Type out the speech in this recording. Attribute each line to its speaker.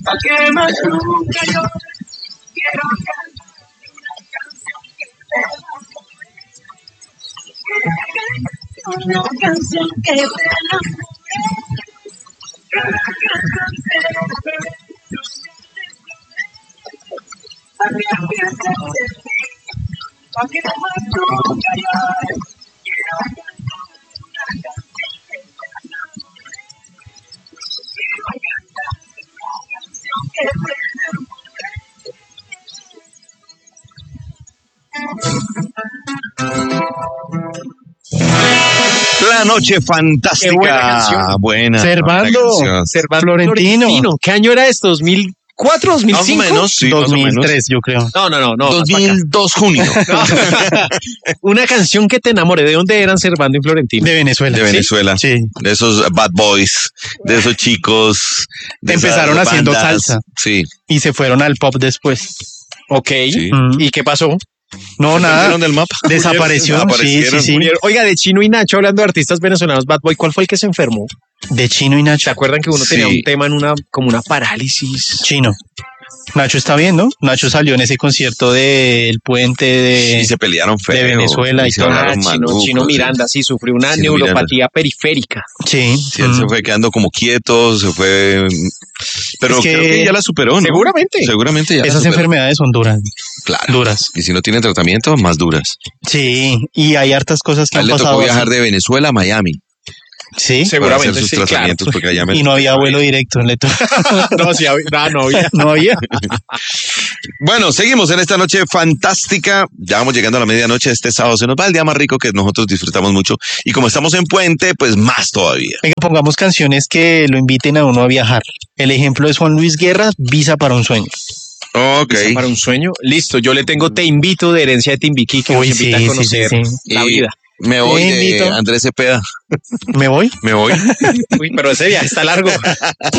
Speaker 1: Pa' que más nunca yo quiero cantar una canción que te enamore. Pa' que empieces a sentir, pa' que más nunca yo quiero cantar una canción que te enamore. Quiero cantar una canción que te
Speaker 2: La noche fantástica.
Speaker 3: Qué buena canción.
Speaker 2: Buena.
Speaker 4: Servando.
Speaker 3: Servando
Speaker 4: Florentino.
Speaker 3: ¿Qué año era esto? ¿2004, 2005?
Speaker 2: Más o menos, sí,
Speaker 4: 2003, yo creo.
Speaker 3: No.
Speaker 2: 2002 junio.
Speaker 3: Una canción que te enamore. ¿De dónde eran Servando y Florentino?
Speaker 4: De Venezuela.
Speaker 2: De Venezuela.
Speaker 4: Sí.
Speaker 2: De esos bad boys, de esos chicos. De
Speaker 4: Empezaron
Speaker 2: esas
Speaker 4: haciendo
Speaker 2: bandas.
Speaker 4: salsa.
Speaker 2: Sí.
Speaker 4: Y se fueron al pop después.
Speaker 3: Ok.
Speaker 2: Sí.
Speaker 3: ¿Y qué pasó?
Speaker 4: No, nada.
Speaker 2: Perdieron del mapa.
Speaker 4: Desapareció.
Speaker 2: Desaparecieron.
Speaker 4: Sí.
Speaker 3: Oiga, de Chino y Nacho, hablando de artistas venezolanos, Bad Boy, ¿cuál fue el que se enfermó?
Speaker 4: De Chino y
Speaker 3: ¿Se
Speaker 4: Nacho.
Speaker 3: acuerdan que uno tenía
Speaker 2: Sí.
Speaker 3: un tema en como una parálisis?
Speaker 4: Chino. Nacho está bien, ¿no? Nacho salió en ese concierto del puente
Speaker 2: Y se pelearon feo.
Speaker 4: de Venezuela y
Speaker 2: se
Speaker 4: todo.
Speaker 2: hablaron malucos,
Speaker 3: Chino
Speaker 2: sí.
Speaker 3: Miranda, sí, sufrió una
Speaker 2: Chino
Speaker 3: neuropatía periférica.
Speaker 4: Sí.
Speaker 2: Sí, él se fue quedando como quieto, se fue. Pero
Speaker 4: Es que
Speaker 2: creo que ya la superó, ¿no?
Speaker 3: Seguramente.
Speaker 2: Seguramente ya la
Speaker 4: Esas
Speaker 2: superó.
Speaker 4: enfermedades son duras.
Speaker 2: Claro.
Speaker 4: Duras.
Speaker 2: Y si no tienen tratamiento, más duras.
Speaker 4: Sí. Y hay hartas cosas que
Speaker 2: A él
Speaker 4: han
Speaker 2: le tocó
Speaker 4: pasado.
Speaker 2: viajar
Speaker 4: así.
Speaker 2: de Venezuela a Miami
Speaker 4: Sí.
Speaker 2: para
Speaker 3: Seguramente
Speaker 2: hacer sus
Speaker 3: sí, claro.
Speaker 2: tratamientos porque allá
Speaker 4: Y no había vuelo directo.
Speaker 3: No, sí, no había.
Speaker 4: No había.
Speaker 2: Bueno, seguimos en esta noche fantástica. Ya vamos llegando a la medianoche. Este sábado se nos va el día más rico que nosotros disfrutamos mucho. Y como estamos en puente, pues más todavía.
Speaker 4: Venga, pongamos canciones que lo inviten a uno a viajar. El ejemplo es Juan Luis Guerra, Visa para un sueño.
Speaker 2: Ok.
Speaker 3: ¿Visa para un sueño? Listo, yo le tengo Te invito de Herencia de Timbiquí que
Speaker 4: Uy,
Speaker 3: nos invita a
Speaker 4: sí,
Speaker 3: conocer
Speaker 4: sí.
Speaker 3: la
Speaker 2: Y
Speaker 3: vida.
Speaker 2: Me voy
Speaker 4: Te
Speaker 2: de
Speaker 4: invito.
Speaker 2: Andrés Cepeda.
Speaker 4: ¿Me voy?
Speaker 2: Me voy.
Speaker 3: Uy, pero ese viaje está largo.